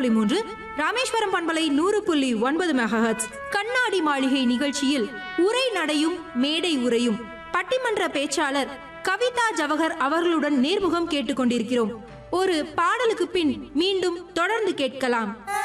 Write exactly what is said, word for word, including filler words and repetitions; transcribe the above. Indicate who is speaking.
Speaker 1: புள்ளி மூன்று, ராமேஸ்வரம் பண்பலை நூறு புள்ளி ஒன்பது மெகாஹெர்ட்ஸ். கண்ணாடி மாளிகை நிகழ்ச்சியில் உரை நடையும் மேடை உரையும் பட்டிமன்ற பேச்சாளர் கவிதா ஜவஹர் அவர்களுடன் நேர்முகம் கேட்டுக்கொண்டிருக்கிறோம். ஒரு பாடலுக்கு பின் மீண்டும் தொடர்ந்து கேட்கலாம்.